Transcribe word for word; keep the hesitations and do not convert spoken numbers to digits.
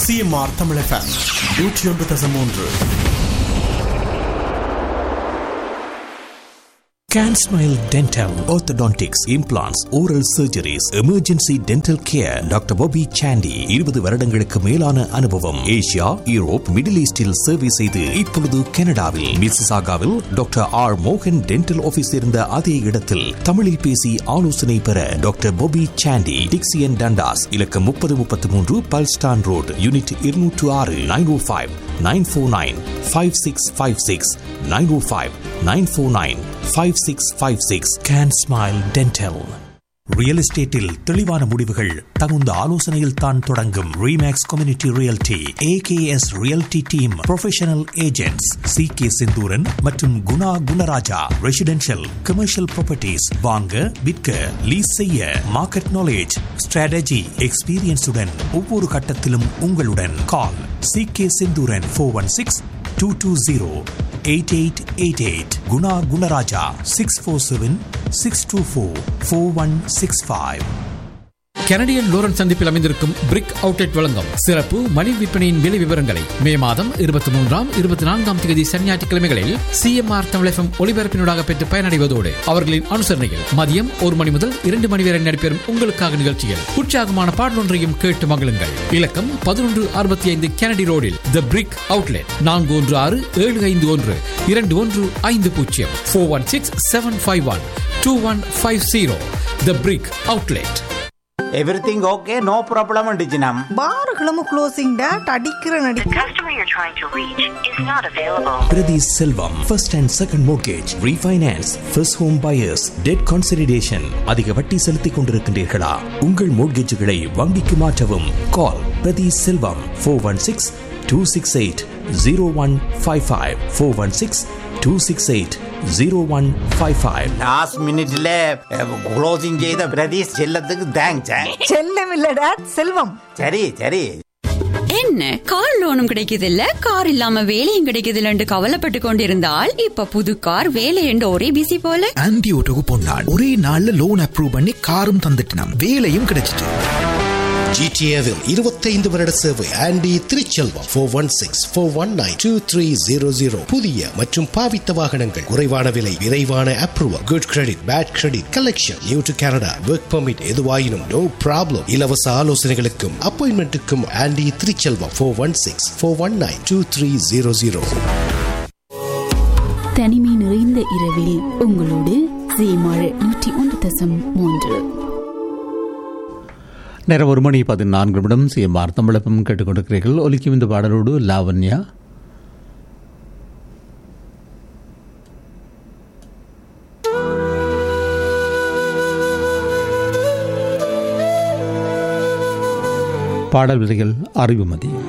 CMR Tamil FM நூற்றி ஒன்று தசம் மூன்று. CanSmile Dental, Orthodontics, Implants, Oral Surgeries, Emergency Dental Care. Doctor Bobby Chandy இருபது வருடங்களுக்கு மேலான அனுபவம். ஏசியா, யூரோப், மிடில் ஈஸ்டில் சேவை செய்து இப்பொழுது கனடாவில் மிசிசாகாவில் டாக்டர் ஆர் மோகன் டென்டல் ஆபீஸ் இருந்த அதே இடத்தில் தமிழில் பேசி ஆலோசனை பெற டாக்டர் Bobby Chandy, டிக்சியன் டண்டாஸ், இலக்கம் முப்பது முப்பத்தி மூன்று பல்ஸ்டான் ரோடு, யூனிட் இருநூற்று ஆறு, நைன் ஓ five nine four nine five six five six, nine ஓ five nine four nine five six five six. CanSmile Dental. Real எஸ்டேட்டில் தெளிவான முடிவுகள் தகுந்த ஆலோசனையில் தான் தொடங்கும். Remakes community realty, AKS realty team professional agents C K Senthuran மற்றும் Guna Gunaraja. Residential, commercial properties வாங்க, விற்க, லீஸ் செய்ய, மார்க்கெட் நாலேஜ், ஸ்ட்ராட்டஜி, எக்ஸ்பீரியன்ஸுடன் ஒவ்வொரு கட்டத்திலும் உங்களுடன். கால் C K Senthuran four one six two two zero eight eight eight eight. Guna Gunaraja six four seven six two four four one six five. Canadian Lawrence சந்திப்பில் அமைந்திருக்கும் பிரிக் outlet வழங்கும் சிறப்பு மணி விற்பனையின் விலை விவரங்களை மே மாதம் இருபத்தி மூன்றாம் இருபத்தி நான்காம் தேதி சனியாற்றுக்கிழமைகளில் சிஎம்ஆர் தமிழ் எஃப்எம் ஒளிபரப்பினூடாக பெற்று பயனடைவதோடு அவர்களின் அனுசரணையில் மதியம் ஒரு மணி முதல் இரண்டு மணி வரை நடைபெறும் உங்களுக்காக நிகழ்ச்சியில் உற்சாகமான பாடலொன்றையும் கேட்டு மகிழுங்கள். இலக்கம் பதினொன்று அறுபத்தி ஐந்து கெனடி ரோடில் தி பிரிக் அவுட்லெட், நான்கு ஒன்று ஆறு ஏழு ஐந்து ஒன்று இரண்டு ஒன்று ஐந்து பூஜ்ஜியம் four one six seven five one two one five zero. தி பிரிக் outlet. Everything okay, no problem டிஜினம். பாருகளும் closing date அடிக்கிற நடி. The customer you're trying to reach is not available. Priti Selvam, first and second mortgage, refinance, first home buyers, debt consolidation. அதிக வட்டி செலுத்திக் கொண்டிருக்கின்றீர்களா? உங்கள் மோட்கேஜுகளை வங்கிக்கு மாற்றவும். கால் பிரதி செல்வம் four one six two six eight zero one five five four one six two six eight zero one five five. Last மினிட்ல closing செய்த பிரதீஷ் செல்லத்துக்கு தேங்க்ஸ். செல்லம் இல்ல டேட், செல்வம். சரி சரி. என்ன கார் லோனும் கிடைக்குதில்ல, கார் இல்லாம வேலையும் கிடைக்குதில்ல கவலைப்பட்டு கொண்டிருந்தால் இப்ப புது கார் வேலை என்று ஒரே பிசி போல. ஆன்டி ஓட்டோக்கு போனான், ஒரே நாள்ல லோன் அப்ரூவ் பண்ணி காரும் தந்துட்டான், வேலையும் கிடைச்சிட்டு. ஜிடிஏவில் இருபத்தைந்து வருட சேவை. Aunty Thiruchelvam four one six four one nine two three zero zero. புதிய மற்றும் பாவித்த வாகனங்கள், குறைவான விலை, விரைவான approval, good credit, bad credit, collection, new to Canada, work permit, எதுவாயினும் நோ ப்ராப்ளம். இலவச ஆலோசனைகளுக்கும் அப்பாயின்மெண்ட்டுக்கும் aunty Thiruchelvam four one six four one nine two three zero zero. தனிமை நிறைந்த இரவில் உங்களோடு சீமாழ் நூற்றி ஒன்று தசம் மூன்று. நேரம் ஒரு மணி பதினான்கு நிமிடம். சிஎம்ஆர் தமிழகம் கேட்டுக்கொண்டிருக்கிறீர்கள். ஒலிக்கும் இந்த பாடலோடு லாவண்யா, பாடல் விதைகள் அறிவுமதி.